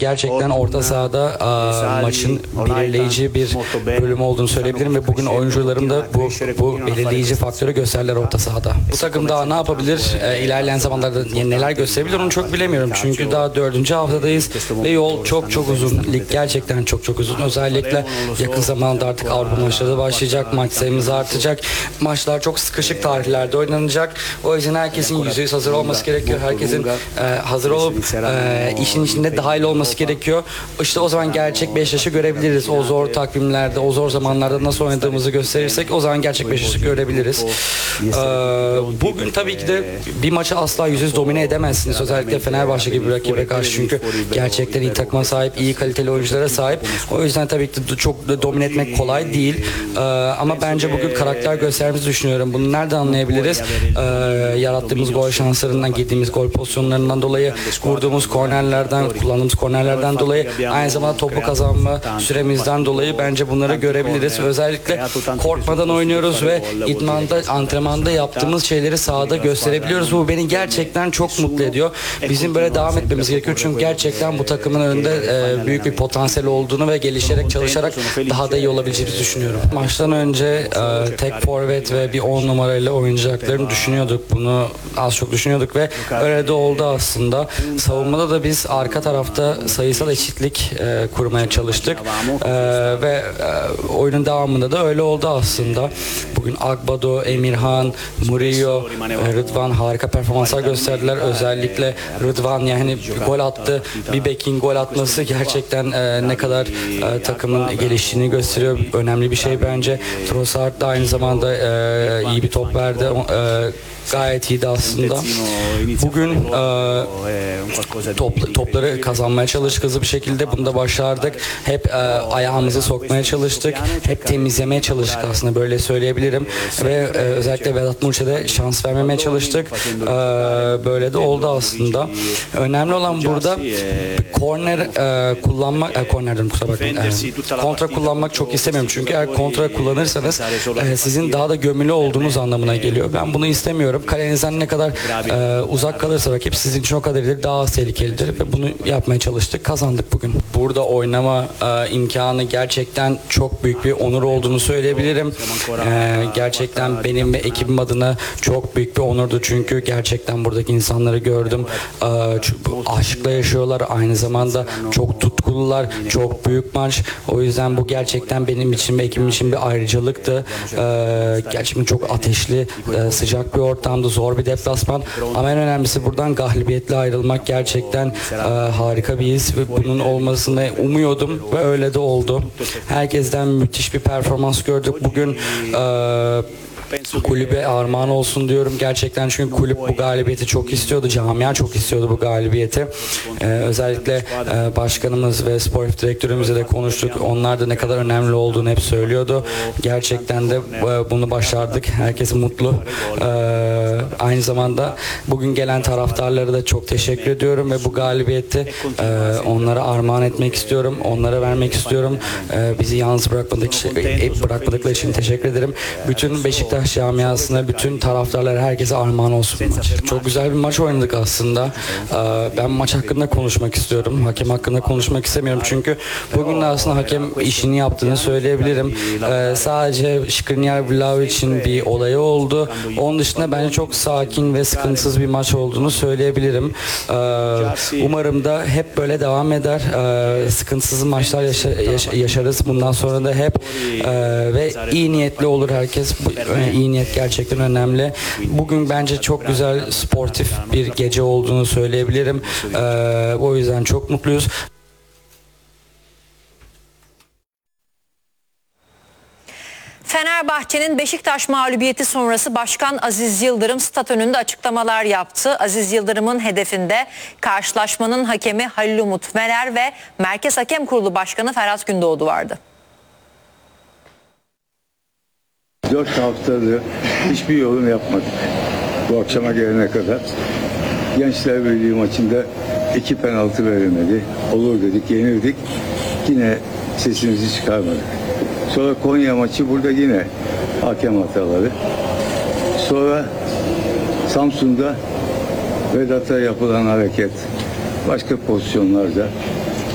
gerçekten orta sahada maçın belirleyici bir bölüm olduğunu söyleyebilirim ve bugün oyuncularım da bu belirleyici faktörü gösterdiler orta sahada. Bu takım daha ne yapabilir? İlerleyen zamanlarda neler gösterebilir onu çok bilemiyorum. Çünkü daha 4. haftadayız ve yol çok uzun. Lig gerçekten çok uzun. Özellikle yakın zamanda artık Avrupa maçları da başlayacak. Maç sayımız artacak. Maçlar çok sıkışık tarihlerde oynanacak. O yüzden herkesin %100 hazır olması gerekiyor. Herkesin hazır olup işin içinde dahil olması gerekiyor. İşte o zaman gerçek Beşiktaş'ı görebiliriz. O zor takvimlerde, o zor zamanlarda nasıl oynadığımızı gösterirsek o zaman gerçek Beşiktaş'ı görebiliriz. Bugün tabii ki de bir maçı asla %100 domine edemezsiniz. Özellikle Fenerbahçe gibi bir rakibe karşı. Çünkü gerçekten iyi takıma sahip, iyi kaliteli oyunculara sahip. O yüzden tabii ki de çok domine etmek kolay değil. Ama bence bugün karakter gösterdiğimizi düşünüyorum. Bunu nereden anlayabiliriz? Yarattığımız gol şanslarından, girdiğimiz gol pozisyonlarından dolayı, vurduğumuz kornerlerden, kullandığımız kornerlerden dolayı, aynı zamanda topu kazanma süremizden dolayı bence bunları görebiliriz. Özellikle korkmadan oynuyoruz ve idmanda, antrenmanda yaptığımız şeyleri sahada gösterebiliyoruz. Bu beni gerçekten çok mutlu ediyor. Bizim böyle devam etmemiz gerekiyor. Çünkü gerçekten bu takımın önünde büyük bir potansiyel olduğunu ve gelişerek, çalışarak daha da iyi olabileceğimizi düşünüyorum. Maçtan önce tek forvet ve bir 10 numarayla oynayacaklarını düşünüyorduk. Bunu az çok düşünüyorduk ve öyle de oldu aslında. Savunmada da biz arka tarafta sayısal eşitlik kurmaya çalıştık. Ve oyunun devamında da öyle oldu aslında. Bugün Agbado, Emirhan, Murillo, Rıdvan harika performanslar gösterdiler. Özellikle Rıdvan yani gol attı. Bir bekin gol atması gerçekten ne kadar takımın geliştiğini gösteriyor. Önemli bir şey bence. Trossard da aynı zamanda iyi bir top verdi. Gayet iyiydi aslında. Bugün topları kazanmaya çalıştık hızlı bir şekilde. Bunu da başardık. Hep ayağımızı sokmaya çalıştık. Hep temizlemeye çalıştık aslında, böyle söyleyebilirim. Ve özellikle Vedat Muriç'e şans vermemeye çalıştık. Böyle de oldu aslında. Önemli olan burada korner kullanmak, kornerden kusura bakmayın. Kontra kullanmak çok istemiyorum. Çünkü eğer kontra kullanırsanız sizin daha da gömülü olduğunuz anlamına geliyor. Ben bunu istemiyorum. Kalenizden ne kadar uzak kalırsa rakip sizin için o kadar ileri, daha az tehlikelidir ve bunu yapmaya çalıştık. Kazandık bugün. Burada oynama imkanı gerçekten çok büyük bir onur olduğunu söyleyebilirim. Gerçekten benim ve ekibim adına çok büyük bir onurdu. Çünkü gerçekten buradaki insanları gördüm. Aşkla yaşıyorlar. Aynı zamanda çok tutkulular. Çok büyük maç. O yüzden bu gerçekten benim için ve ekibim için bir ayrıcalıktı. Gerçekten çok ateşli, sıcak bir ortamdı. Zor bir deplasman. Ama en önemlisi buradan galibiyetle ayrılmak gerçekten harika bir his ve bunun olmasını umuyordum ve öyle de oldu. Herkesten müthiş bir performans gördük. Bugün kulübe armağan olsun diyorum gerçekten, çünkü kulüp bu galibiyeti çok istiyordu, camia çok istiyordu bu galibiyeti. Özellikle başkanımız ve sportif direktörümüzle de konuştuk. Onlar da ne kadar önemli olduğunu hep söylüyordu. Gerçekten de bunu başardık. Herkes mutlu. Aynı zamanda bugün gelen taraftarlara da çok teşekkür ediyorum ve bu galibiyeti onlara armağan etmek istiyorum. Onlara vermek istiyorum. Bizi yalnız bırakmadıkları için teşekkür ederim. Bütün Beşiktaş camiasına, bütün taraftarlara, herkese armağan olsun bu maç. Çok güzel bir maç oynadık aslında. Ben maç hakkında konuşmak istiyorum. Hakem hakkında konuşmak istemiyorum. Çünkü bugün de aslında hakem işini yaptığını söyleyebilirim. Sadece Skriniar Vlahovic'in bir olayı oldu. Onun dışında bence çok sakin ve sıkıntısız bir maç olduğunu söyleyebilirim. Umarım da hep böyle devam eder. Sıkıntısız maçlar yaşarız. Bundan sonra da hep ve iyi niyetli olur herkes. İyi niyet gerçekten önemli. Bugün bence çok güzel, sportif bir gece olduğunu söyleyebilirim. O yüzden çok mutluyuz. Fenerbahçe'nin Beşiktaş mağlubiyeti sonrası Başkan Aziz Yıldırım stat önünde açıklamalar yaptı. Aziz Yıldırım'ın hedefinde karşılaşmanın hakemi Halil Umut Meler ve Merkez Hakem Kurulu Başkanı Ferhat Gündoğdu vardı. 4 haftadır hiçbir yorum yapmadık bu akşama gelene kadar. Gençler Birliği maçında 2 penaltı verilmedi. Olur dedik, yenildik. Yine sesimizi çıkarmadık. Sonra Konya maçı, burada yine hakem hataları. Sonra Samsun'da Vedat'a yapılan hareket, başka pozisyonlarda